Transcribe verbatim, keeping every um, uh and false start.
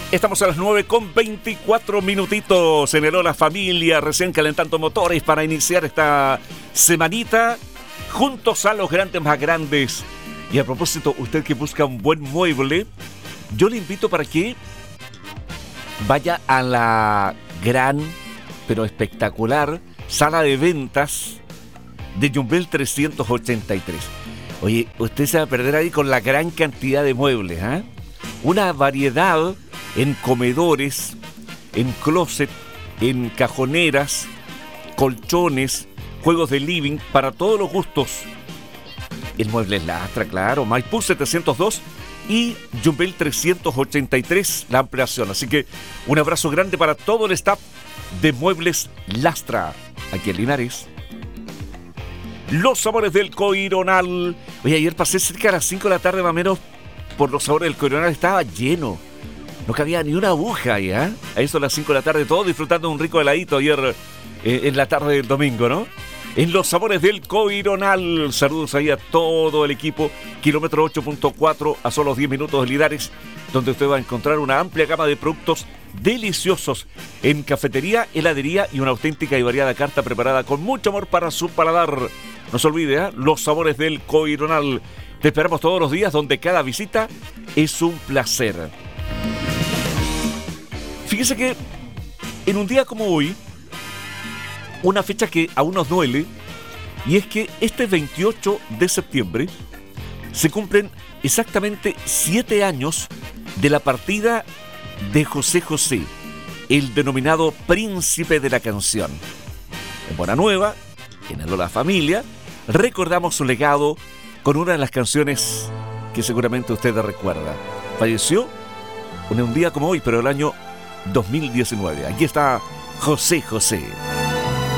Estamos a las nueve con veinticuatro minutitos en el Hola Familia, recién calentando motores para iniciar esta semanita juntos a los grandes más grandes. Y a propósito, usted que busca un buen mueble, yo le invito para que vaya a la gran, pero espectacular, sala de ventas de Yumbel trescientos ochenta y tres. Oye, usted se va a perder ahí con la gran cantidad de muebles, ¿eh? Una variedad en comedores, en closet, en cajoneras, colchones, juegos de living, para todos los gustos. El mueble es Lastra, claro, Maipú setecientos dos y Yumbel trescientos ochenta y tres, la ampliación. Así que un abrazo grande para todo el staff de Muebles Lastra, aquí en Linares. Los sabores del Coironal. Oye, ayer pasé cerca a las cinco de la tarde más o menos por los sabores del Coironal, estaba lleno. No cabía ni una aguja ya. A eso a las cinco de la tarde, todos disfrutando de un rico heladito ayer eh, en la tarde del domingo, ¿no? En los sabores del Coironal. Saludos ahí a todo el equipo. Kilómetro ocho punto cuatro, a solo diez minutos de Linares, donde usted va a encontrar una amplia gama de productos deliciosos en cafetería, heladería y una auténtica y variada carta preparada con mucho amor para su paladar. No se olvide, ¿eh? Los sabores del Coironal. Te esperamos todos los días, donde cada visita es un placer. Fíjese que en un día como hoy, una fecha que aún nos duele, y es que este veintiocho de septiembre se cumplen exactamente siete años de la partida de José José, el denominado príncipe de la canción. En Buena Nueva, en el Hola Familia, recordamos su legado con una de las canciones que seguramente usted recuerda. Falleció en un día como hoy, pero el año dos mil diecinueve. Aquí está José José.